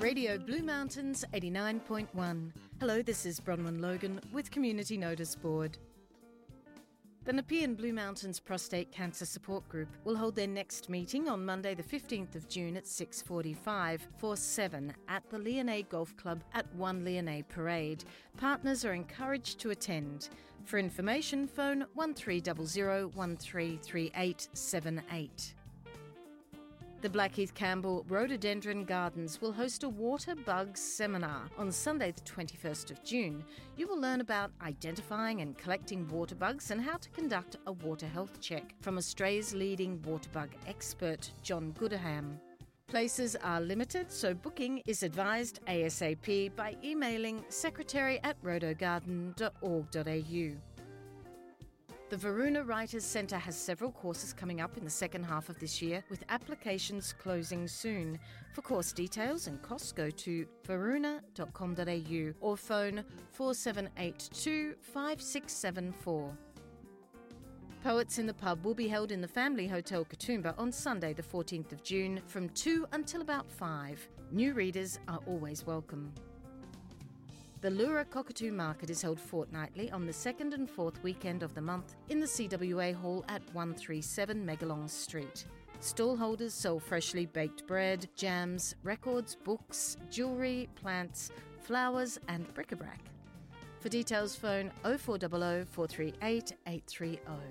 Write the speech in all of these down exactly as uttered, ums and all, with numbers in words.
Radio Blue Mountains eighty-nine point one. Hello, this is Bronwyn Logan with Community Notice Board. The Nepean Blue Mountains Prostate Cancer Support Group will hold their next meeting on Monday the fifteenth of June at six forty-five for seven at the Leonay Golf Club at one Leonay Parade. Partners are encouraged to attend. For information, phone one three zero zero one three three eight seven eight. The Blackheath Campbell Rhododendron Gardens will host a water bugs seminar on Sunday the twenty-first of June. You will learn about identifying and collecting water bugs and how to conduct a water health check from Australia's leading water bug expert, John Goodham. Places are limited, so booking is advised ASAP by emailing secretary at rhodogarden dot org dot a u. The Varuna Writers Centre has several courses coming up in the second half of this year, with applications closing soon. For course details and costs, go to varuna dot com dot a u or phone four seven eight two five six seven four. Poets in the Pub will be held in the Family Hotel Katoomba on Sunday the fourteenth of June from two until about five. New readers are always welcome. The Lura Cockatoo Market is held fortnightly on the second and fourth weekend of the month in the C W A Hall at one thirty-seven Megalong Street. Stallholders sell freshly baked bread, jams, records, books, jewellery, plants, flowers and bric-a-brac. For details, phone oh four hundred four three eight eight three oh.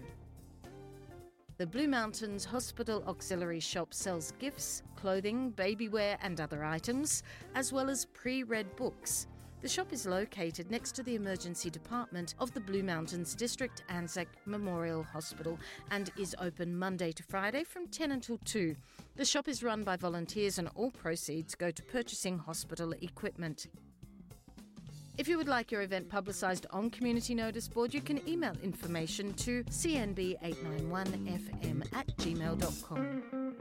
The Blue Mountains Hospital Auxiliary Shop sells gifts, clothing, baby wear and other items, as well as pre-read books. The shop is located next to the emergency department of the Blue Mountains District Anzac Memorial Hospital and is open Monday to Friday from ten until two. The shop is run by volunteers and all proceeds go to purchasing hospital equipment. If you would like your event publicised on Community Notice Board, you can email information to c n b eight nine one f m at gmail dot com.